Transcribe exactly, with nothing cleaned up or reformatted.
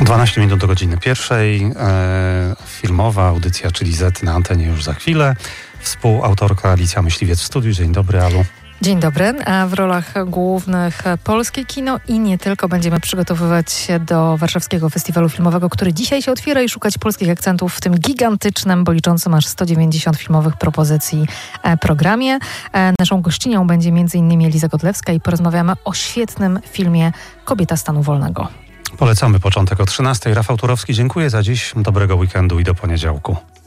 dwanaście minut do godziny pierwszej. E, filmowa audycja, czyli Z na antenie już za chwilę. Współautorka Alicja Myśliwiec w studiu. Dzień dobry, Alu. Dzień dobry. A w rolach głównych polskie kino i nie tylko będziemy przygotowywać się do Warszawskiego Festiwalu Filmowego, który dzisiaj się otwiera, i szukać polskich akcentów w tym gigantycznym, bo liczącym aż sto dziewięćdziesiąt filmowych propozycji programie. Naszą gościnią będzie między innymi Eliza Godlewska i porozmawiamy o świetnym filmie Kobieta stanu wolnego. Polecamy początek o trzynastej. Rafał Turowski, dziękuję za dziś. Dobrego weekendu i do poniedziałku.